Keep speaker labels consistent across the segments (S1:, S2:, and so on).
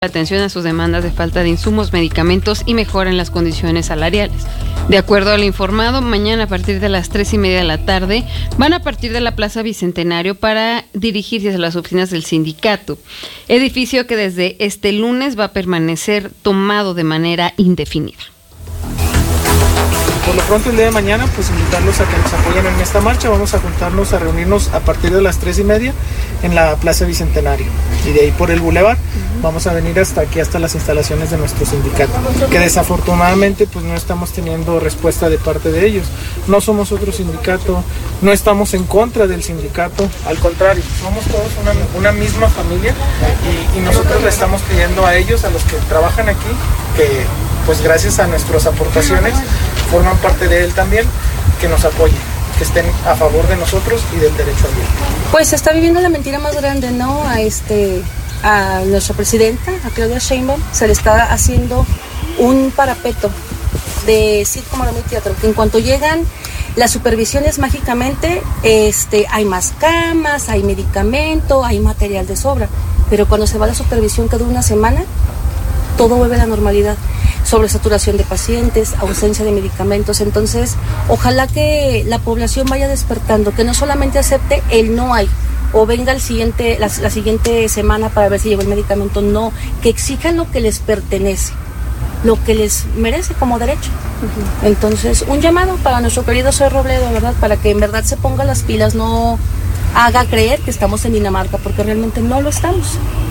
S1: atención a sus demandas de falta de insumos, medicamentos y mejora en las condiciones salariales. De acuerdo al informado, mañana a partir de las 3:30 de la tarde van a partir de la Plaza Bicentenario para dirigirse a las oficinas del sindicato, edificio que desde este lunes va a permanecer tomado de manera indefinida.
S2: Por lo pronto el día de mañana, pues invitarlos a que nos apoyen en esta marcha. Vamos a juntarnos, a reunirnos a partir de las 3:30 en la Plaza Bicentenario. Y de ahí por el Boulevard vamos a venir hasta aquí, hasta las instalaciones de nuestro sindicato, que desafortunadamente pues no estamos teniendo respuesta de parte de ellos. No somos otro sindicato, no estamos en contra del sindicato, al contrario, somos todos una misma familia y nosotros le estamos pidiendo a ellos, a los que trabajan aquí, que pues gracias a nuestras aportaciones forman parte de él también, que nos apoyen, que estén a favor de nosotros y del derecho al voto.
S3: Pues se está viviendo la mentira más grande, ¿no? A nuestra presidenta, a Claudia Sheinbaum, se le está haciendo un parapeto de circo, maroma y teatro, que en cuanto llegan las supervisiones mágicamente, hay más camas, hay medicamento, hay material de sobra, pero cuando se va la supervisión que dura una semana, todo vuelve a la normalidad. Sobresaturación de pacientes, ausencia de medicamentos. Entonces, ojalá que la población vaya despertando, que no solamente acepte el no hay, o venga la siguiente semana para ver si llegó el medicamento, no, que exijan lo que les pertenece, lo que les merece como derecho. Entonces, un llamado para nuestro querido Zoe Robledo, ¿verdad? Para que en verdad se ponga las pilas, no haga creer que estamos en Dinamarca, porque realmente no lo estamos.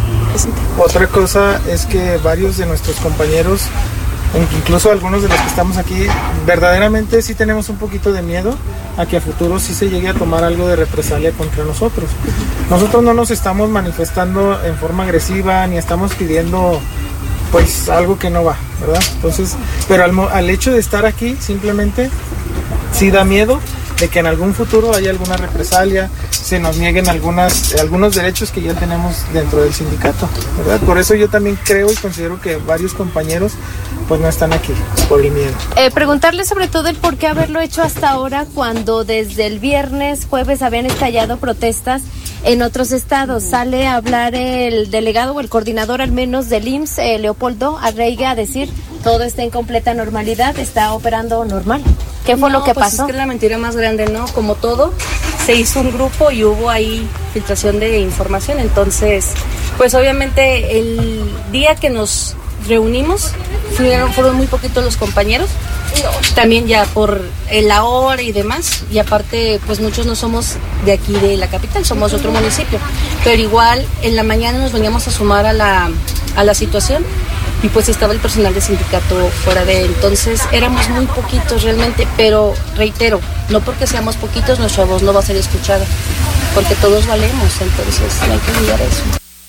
S2: Otra cosa es que varios de nuestros compañeros, incluso algunos de los que estamos aquí, verdaderamente sí tenemos un poquito de miedo a que a futuro sí se llegue a tomar algo de represalia contra nosotros. Nosotros no nos estamos manifestando en forma agresiva ni estamos pidiendo pues algo que no va, ¿verdad? Entonces, pero al hecho de estar aquí simplemente sí da miedo de que en algún futuro haya alguna represalia, se nos nieguen algunos derechos que ya tenemos dentro del sindicato, ¿verdad? Por eso yo también creo y considero que varios compañeros pues no están aquí, por el miedo.
S4: Preguntarle sobre todo el por qué haberlo hecho hasta ahora, cuando desde el viernes, jueves habían estallado protestas en otros estados. Sale a hablar el delegado o el coordinador al menos del IMSS, Leopoldo Arreiga, a decir todo está en completa normalidad, está operando normal. ¿Qué fue lo que pasó?
S3: Es que es la mentira más grande, ¿no? Como todo, se hizo un grupo y hubo ahí filtración de información. Entonces, pues obviamente el día que nos reunimos fueron muy poquitos los compañeros, también ya por la hora y demás, y aparte pues muchos no somos de aquí de la capital, somos de otro municipio, pero igual en la mañana nos veníamos a sumar a la situación y pues estaba el personal de sindicato fuera de él. Entonces éramos muy poquitos realmente, pero reitero, no porque seamos poquitos nuestra voz no va a ser escuchada, porque todos valemos, entonces no hay que olvidar eso.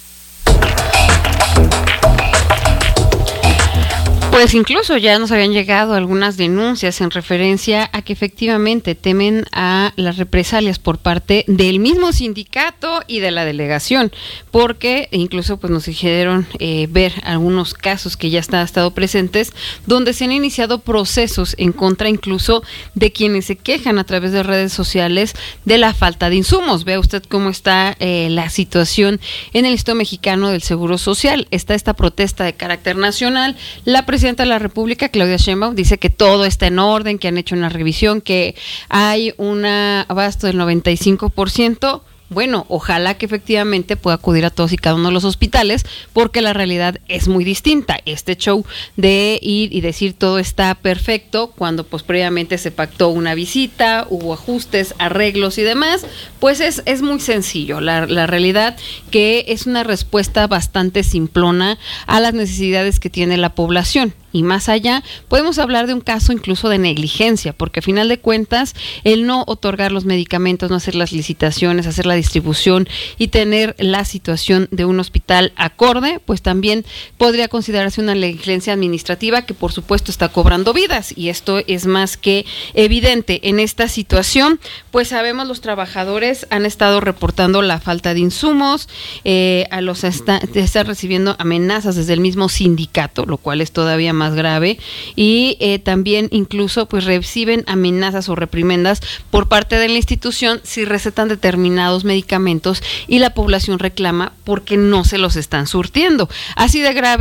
S1: Pues incluso ya nos habían llegado algunas denuncias en referencia a que efectivamente temen a las represalias por parte del mismo sindicato y de la delegación, porque incluso pues nos hicieron ver algunos casos que ya han estado presentes, donde se han iniciado procesos en contra incluso de quienes se quejan a través de redes sociales de la falta de insumos. Vea usted cómo está la situación en el Instituto Mexicano del Seguro Social. Está esta protesta de carácter nacional. La presidenta de la República, Claudia Sheinbaum, dice que todo está en orden, que han hecho una revisión, que hay un abasto del 95%. Bueno, ojalá que efectivamente pueda acudir a todos y cada uno de los hospitales, porque la realidad es muy distinta. Este show de ir y decir todo está perfecto, cuando pues previamente se pactó una visita, hubo ajustes, arreglos y demás, pues es muy sencillo. La realidad que es una respuesta bastante simplona a las necesidades que tiene la población. Y más allá, podemos hablar de un caso incluso de negligencia, porque a final de cuentas, el no otorgar los medicamentos, no hacer las licitaciones, hacer la distribución y tener la situación de un hospital acorde, pues también podría considerarse una negligencia administrativa que por supuesto está cobrando vidas, y esto es más que evidente. En esta situación, pues sabemos los trabajadores han estado reportando la falta de insumos, están recibiendo amenazas desde el mismo sindicato, lo cual es todavía más más grave, y también incluso pues reciben amenazas o reprimendas por parte de la institución si recetan determinados medicamentos y la población reclama porque no se los están surtiendo. Así de grave